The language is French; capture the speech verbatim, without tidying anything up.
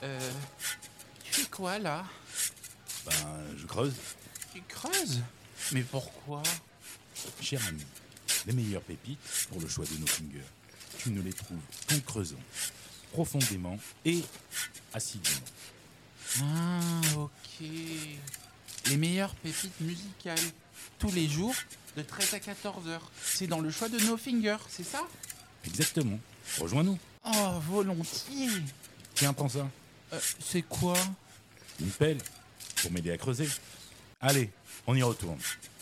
Euh... Tu fais quoi, là? Ben, je creuse. Tu creuses? Mais pourquoi? Cher ami, les meilleures pépites pour le choix de nos fingers, tu ne les trouves qu'en creusant, profondément et assidûment. Ah, ok. Les meilleures pépites musicales. Tous les jours, de treize à quatorze heures. C'est dans le choix de No Finger, c'est ça? Exactement. Rejoins-nous. Oh, volontiers. Tiens, prends ça. Euh, c'est quoi? Une pelle pour m'aider à creuser. Allez, on y retourne.